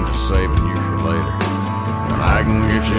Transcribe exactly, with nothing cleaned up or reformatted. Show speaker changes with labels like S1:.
S1: just saving you for later. And I can get you